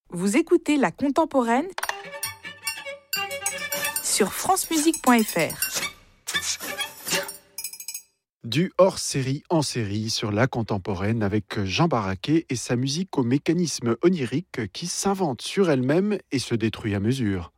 Vous écoutez La Contemporaine sur francemusique.fr. Du hors-série en série sur La Contemporaine avec Jean Barraquet et sa musique au mécanisme onirique qui s'invente sur elle-même et se détruit à mesure.